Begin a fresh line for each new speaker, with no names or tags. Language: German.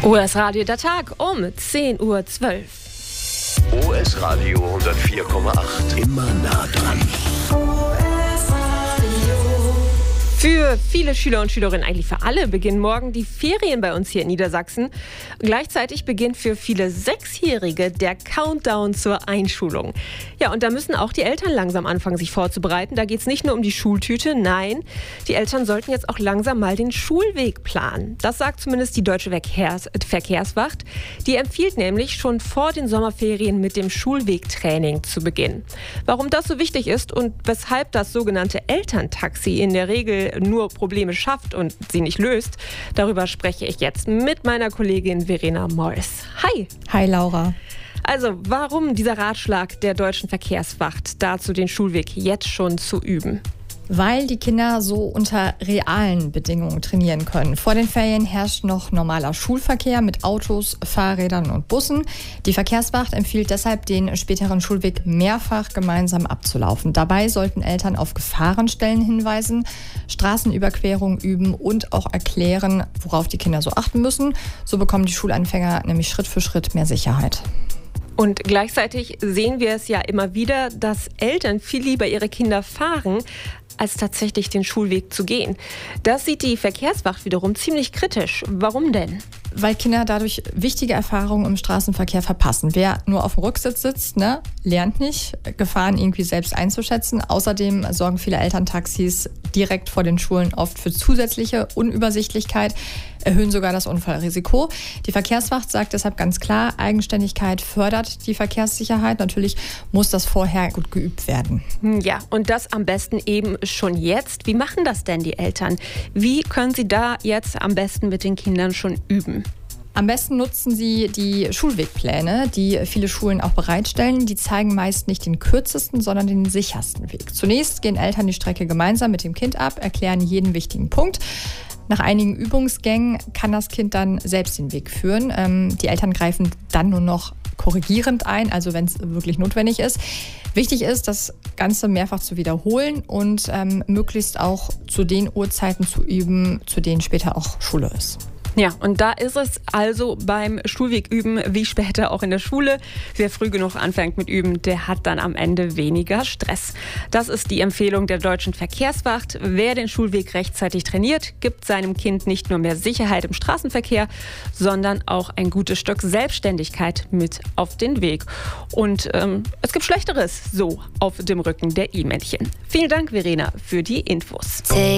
OS Radio der Tag um 10:12 Uhr.
OS Radio 104,8. Immer nah dran.
Für viele Schüler und Schülerinnen, eigentlich für alle, beginnen morgen die Ferien bei uns hier in Niedersachsen. Gleichzeitig beginnt für viele Sechsjährige der Countdown zur Einschulung. Ja, und da müssen auch die Eltern langsam anfangen, sich vorzubereiten. Da geht es nicht nur um die Schultüte, nein, die Eltern sollten jetzt auch langsam mal den Schulweg planen. Das sagt zumindest die Deutsche Verkehrswacht. Die empfiehlt nämlich, schon vor den Sommerferien mit dem Schulwegtraining zu beginnen. Warum das so wichtig ist und weshalb das sogenannte Elterntaxi in der Regel nur Probleme schafft und sie nicht löst, darüber spreche ich jetzt mit meiner Kollegin Verena Morris. Hi!
Hi Laura.
Also, warum dieser Ratschlag der Deutschen Verkehrswacht dazu, den Schulweg jetzt schon zu üben?
Weil die Kinder so unter realen Bedingungen trainieren können. Vor den Ferien herrscht noch normaler Schulverkehr mit Autos, Fahrrädern und Bussen. Die Verkehrswacht empfiehlt deshalb, den späteren Schulweg mehrfach gemeinsam abzulaufen. Dabei sollten Eltern auf Gefahrenstellen hinweisen, Straßenüberquerungen üben und auch erklären, worauf die Kinder so achten müssen. So bekommen die Schulanfänger nämlich Schritt für Schritt mehr Sicherheit.
Und gleichzeitig sehen wir es ja immer wieder, dass Eltern viel lieber ihre Kinder fahren, als tatsächlich den Schulweg zu gehen. Das sieht die Verkehrswacht wiederum ziemlich kritisch. Warum denn?
Weil Kinder dadurch wichtige Erfahrungen im Straßenverkehr verpassen. Wer nur auf dem Rücksitz sitzt, lernt nicht, Gefahren irgendwie selbst einzuschätzen. Außerdem sorgen viele Elterntaxis direkt vor den Schulen oft für zusätzliche Unübersichtlichkeit, erhöhen sogar das Unfallrisiko. Die Verkehrswacht sagt deshalb ganz klar, Eigenständigkeit fördert die Verkehrssicherheit. Natürlich muss das vorher gut geübt werden.
Ja, und das am besten eben schon jetzt. Wie machen das denn die Eltern? Wie können sie da jetzt am besten mit den Kindern schon üben?
Am besten nutzen Sie die Schulwegpläne, die viele Schulen auch bereitstellen. Die zeigen meist nicht den kürzesten, sondern den sichersten Weg. Zunächst gehen Eltern die Strecke gemeinsam mit dem Kind ab, erklären jeden wichtigen Punkt. Nach einigen Übungsgängen kann das Kind dann selbst den Weg führen. Die Eltern greifen dann nur noch korrigierend ein, also wenn es wirklich notwendig ist. Wichtig ist, das Ganze mehrfach zu wiederholen und möglichst auch zu den Uhrzeiten zu üben, zu denen später auch Schule ist.
Ja, und da ist es also beim Schulwegüben wie später auch in der Schule. Wer früh genug anfängt mit Üben, der hat dann am Ende weniger Stress. Das ist die Empfehlung der Deutschen Verkehrswacht. Wer den Schulweg rechtzeitig trainiert, gibt seinem Kind nicht nur mehr Sicherheit im Straßenverkehr, sondern auch ein gutes Stück Selbstständigkeit mit auf den Weg. Und es gibt Schlechteres so auf dem Rücken der I-Männchen. Vielen Dank, Verena, für die Infos.